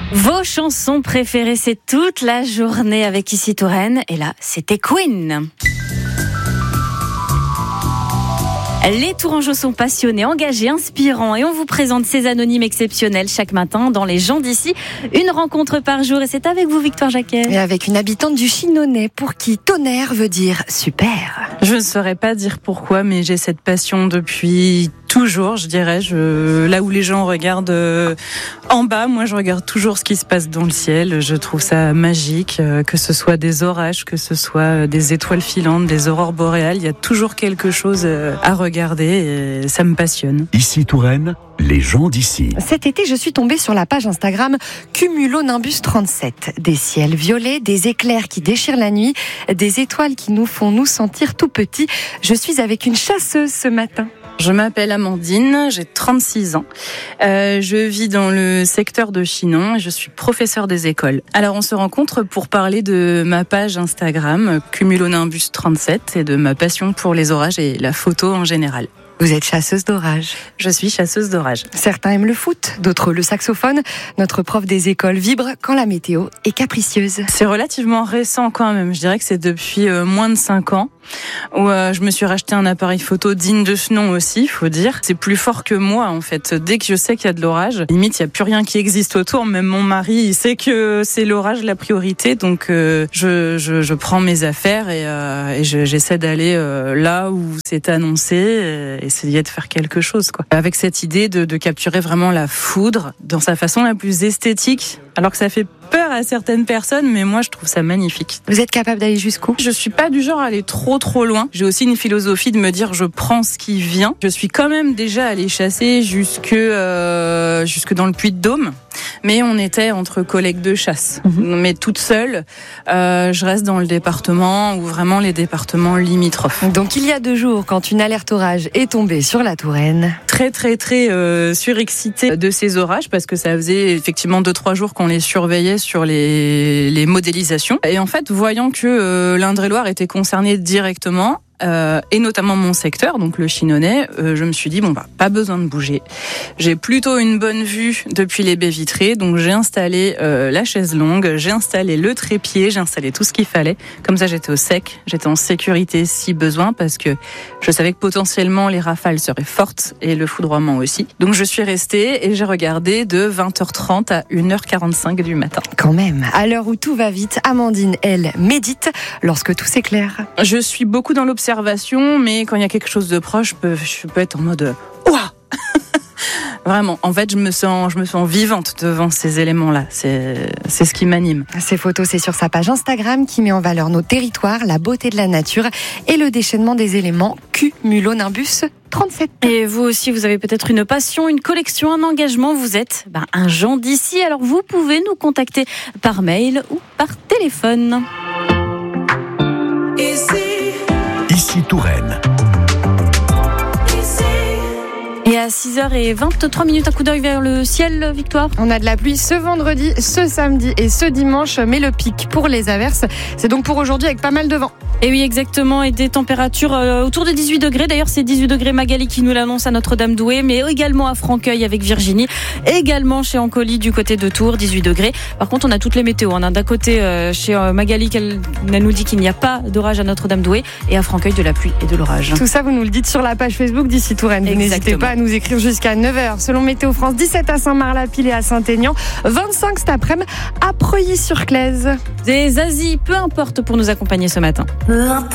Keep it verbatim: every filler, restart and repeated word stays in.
Vos chansons préférées, c'est toute la journée avec Ici Touraine. Et là, c'était Queen. Les Tourangeaux sont passionnés, engagés, inspirants et on vous présente ces anonymes exceptionnels chaque matin dans Les gens d'ici. Une rencontre par jour et c'est avec vous Victoire Jacquet. Et avec une habitante du Chinonais pour qui tonnerre veut dire super. Je ne saurais pas dire pourquoi, mais j'ai cette passion depuis toujours, je dirais. Je, là où les gens regardent euh, en bas, moi je regarde toujours ce qui se passe dans le ciel. Je trouve ça magique, euh, que ce soit des orages, que ce soit des étoiles filantes, des aurores boréales. Il y a toujours quelque chose euh, à regarder et ça me passionne. Ici Touraine, les gens d'ici. Cet été, je suis tombée sur la page Instagram Cumulonimbus trente-sept. Des ciels violets, des éclairs qui déchirent la nuit, des étoiles qui nous font nous sentir tout petits. Je suis avec une chasseuse ce matin. Je m'appelle Amandine, j'ai trente-six ans. Euh, je vis dans le secteur de Chinon et je suis professeure des écoles. Alors on se rencontre pour parler de ma page Instagram Cumulonimbus trente-sept et de ma passion pour les orages et la photo en général. Vous êtes chasseuse d'orage. Je suis chasseuse d'orage. Certains aiment le foot, d'autres le saxophone. Notre prof des écoles vibre quand la météo est capricieuse. C'est relativement récent quand même. Je dirais que c'est depuis euh, moins de cinq ans où euh, je me suis racheté un appareil photo digne de ce nom aussi, faut dire. C'est plus fort que moi en fait. Dès que je sais qu'il y a de l'orage, limite il y a plus rien qui existe autour. Même mon mari, il sait que c'est l'orage la priorité, donc euh, je, je je prends mes affaires et, euh, et je, j'essaie d'aller euh, là où c'est annoncé. Et, essayer de faire quelque chose, quoi. Avec cette idée de, de capturer vraiment la foudre dans sa façon la plus esthétique, alors que ça fait peur à certaines personnes, mais moi je trouve ça magnifique. Vous êtes capable d'aller jusqu'où ? Je suis pas du genre à aller trop trop loin. J'ai aussi une philosophie de me dire je prends ce qui vient. Je suis quand même déjà allée chasser jusque euh, jusque dans le Puy-de-Dôme, mais on était entre collègues de chasse. Mmh. Mais toute seule, euh, je reste dans le département ou vraiment les départements limitrophes. Donc il y a deux jours, quand une alerte orage est tombée sur la Touraine. Très très très euh, surexcitée de ces orages parce que ça faisait effectivement deux trois jours qu'on les surveillait sur les, les modélisations. Et en fait, voyant que euh, l'Indre-et-Loire était concerné directement, Euh, et notamment mon secteur, donc le Chinonais, euh, je me suis dit bon bah pas besoin de bouger. J'ai plutôt une bonne vue depuis les baies vitrées, donc j'ai installé euh, la chaise longue, j'ai installé le trépied, j'ai installé tout ce qu'il fallait. Comme ça j'étais au sec, j'étais en sécurité si besoin parce que je savais que potentiellement les rafales seraient fortes et le foudroiement aussi. Donc je suis restée et j'ai regardé de vingt heures trente à une heure quarante-cinq du matin. Quand même, à l'heure où tout va vite, Amandine, elle, médite lorsque tout s'éclaire. Je suis beaucoup dans l'observation. Mais quand il y a quelque chose de proche, je peux, je peux être en mode ouah. Vraiment, en fait, je me sens, je me sens vivante devant ces éléments-là. C'est, c'est ce qui m'anime. Ces photos, c'est sur sa page Instagram qui met en valeur nos territoires, la beauté de la nature et le déchaînement des éléments Cumulonimbus trente-sept. Et vous aussi, vous avez peut-être une passion, une collection, un engagement. Vous êtes ben, un gens d'ici. Alors vous pouvez nous contacter par mail ou par téléphone. Ici, Ici Touraine. Et à six heures vingt-trois minutes, un coup d'œil vers le ciel, Victoire. On a de la pluie ce vendredi, ce samedi et ce dimanche, mais le pic pour les averses, c'est donc pour aujourd'hui avec pas mal de vent. Et oui, exactement, et des températures euh, autour de dix-huit degrés. D'ailleurs, c'est dix-huit degrés Magali qui nous l'annonce à Notre-Dame-Douai, mais également à Franqueuil avec Virginie, également chez Ancoli du côté de Tours, dix-huit degrés. Par contre, on a toutes les météos. On a d'un côté euh, chez euh, Magali, elle, elle nous dit qu'il n'y a pas d'orage à Notre-Dame-Douai, et à Franqueuil de la pluie et de l'orage. Tout ça, vous nous le dites sur la page Facebook d'Ici Touraine. Vous n'hésitez pas à nous écrire jusqu'à neuf heures. Selon Météo France, dix-sept à Saint-Marc-la-Pile et à Saint-Aignan, vingt-cinq cet après-midi à Preuilly-sur-Claise. Des Asie, peu importe pour nous accompagner ce matin.